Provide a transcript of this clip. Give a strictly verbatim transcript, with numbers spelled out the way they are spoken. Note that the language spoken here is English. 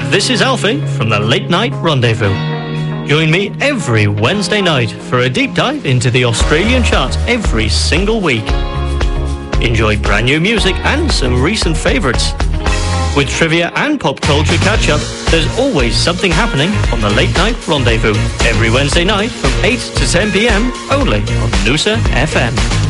This is Alfie from the Late Night Rendezvous. Join me every Wednesday night for a deep dive into the Australian charts every single week. Enjoy brand new music and some recent favourites. With trivia and pop culture catch-up, there's always something happening on the Late Night Rendezvous. Every Wednesday night from eight to ten p m, only on Noosa F M.